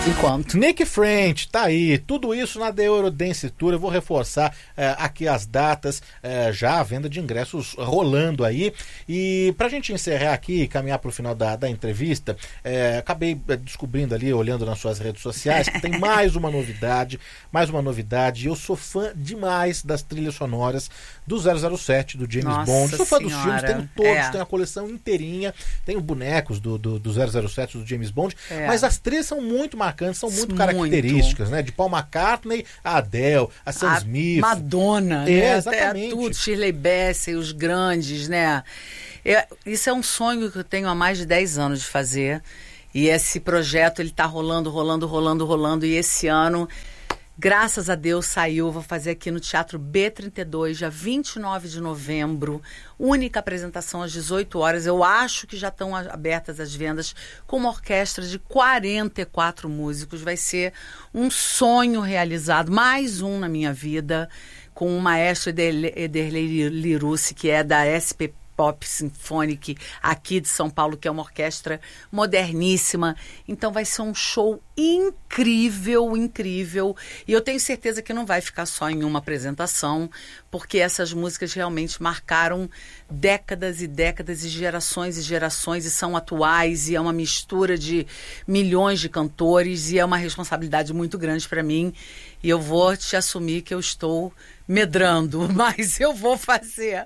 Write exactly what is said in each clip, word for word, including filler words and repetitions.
enquanto. Nick French, tá aí, tudo isso na The Eurodance Tour. Eu vou reforçar é, aqui as datas, é, já a venda de ingressos rolando aí. E pra gente encerrar aqui e caminhar pro final da, da entrevista, é, acabei descobrindo ali, olhando nas suas redes sociais, que tem mais uma novidade, mais uma novidade. Eu sou fã demais das trilhas sonoras do zero zero sete, do James Nossa Bond. Sou fã senhora. dos filmes, tenho todos, É. tenho a coleção inteirinha, tenho bonecos do, do, do zero zero sete, do James Bond, É. mas as trilhas são muito marcantes, são muito, Muito. características, né? De Paul McCartney, a Adele, a Sam A Smith. Madonna, É, né? exatamente. É, tudo, Shirley Bassey, os grandes, né? Eu- isso é um sonho que eu tenho há mais de dez anos de fazer. E esse projeto, ele tá rolando, rolando, rolando, rolando. E esse ano, graças a Deus, saiu. Vou fazer aqui no Teatro B trinta e dois, dia vinte e nove de novembro. Única apresentação às dezoito horas. Eu acho que já estão a- abertas as vendas, com uma orquestra de quarenta e quatro músicos. Vai ser um sonho realizado, mais um na minha vida, com o maestro Ederle- Ederlei Lirucci, que é da S P Pop Symphonic aqui de São Paulo, que é uma orquestra moderníssima. Então vai ser um show incrível, incrível. E eu tenho certeza que não vai ficar só em uma apresentação, porque essas músicas realmente marcaram décadas e décadas e gerações e gerações e são atuais, e é uma mistura de milhões de cantores, e é uma responsabilidade muito grande para mim. E eu vou te assumir que eu estou medrando, mas eu vou fazer.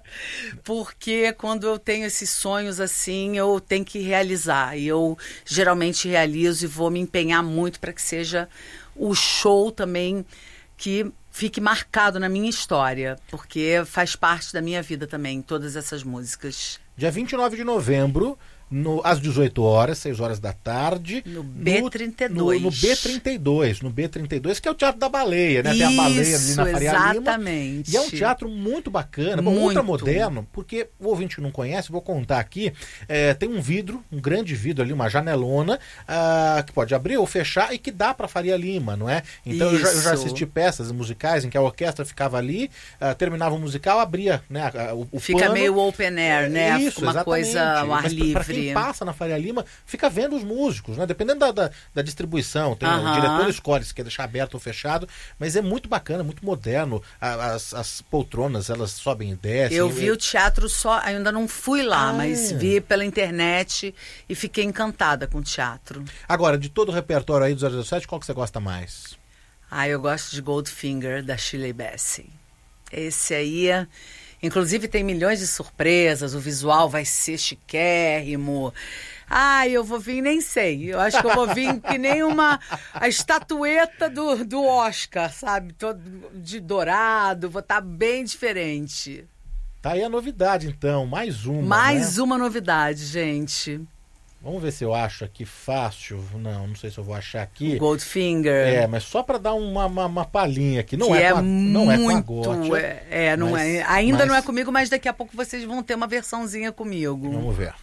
Porque quando eu tenho esses sonhos assim, eu tenho que realizar. E eu geralmente realizo e vou me empenhar muito para que seja o show também que fique marcado na minha história. Porque faz parte da minha vida também, todas essas músicas. Dia vinte e nove de novembro, no, às dezoito horas, seis horas da tarde. No B trinta e dois. No, no B trinta e dois, no B trinta e dois, que é o Teatro da Baleia, né? Tem a Baleia ali na Faria Lima. Exatamente. E é um teatro muito bacana, bom, Muito. ultra moderno, porque o ouvinte que não conhece, vou contar aqui, é, tem um vidro, um grande vidro ali, uma janelona, ah, que pode abrir ou fechar e que dá para Faria Lima, não é? Então eu já, eu já Isso. assisti peças musicais em que a orquestra ficava ali, ah, terminava o musical, abria, né, a- o, o Fica pano. meio open air, né? Isso, Fica uma exatamente. coisa ao ar Mas pra- pra quem livre. passa na Faria Lima, fica vendo os músicos, né? Dependendo da, da, da distribuição, tem, o Aham. diretor escolhe se quer deixar aberto ou fechado, mas é muito bacana, muito moderno. A- As, as poltronas, elas sobem e descem. Eu vi o teatro só, ainda não fui lá, Ah. mas vi pela internet e fiquei encantada com o teatro. Agora, de todo o repertório aí do zero zero sete, qual que você gosta mais? Ah, eu gosto de Goldfinger, da Shirley Bassey. Esse aí, é- inclusive tem milhões de surpresas, o visual vai ser chiquérrimo. Ah, eu vou vir, nem sei. Eu acho que eu vou vir que nem uma a estatueta do, do Oscar, sabe? Todo de dourado, vou estar bem diferente. Tá aí a novidade, então, mais uma, Mais né? uma novidade, gente. Vamos ver se eu acho aqui fácil. Não, não sei se eu vou achar aqui. Goldfinger. É, mas só para dar uma, uma, uma palhinha aqui. Não que é, é com a, não é com a muito, Gótia, é, é, não mas- é. Ainda mas- não é comigo, mas daqui a pouco vocês vão ter uma versãozinha comigo. Vamos ver.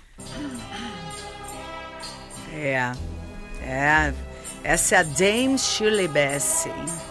É, é. Essa é a Dame Shirley Bassey.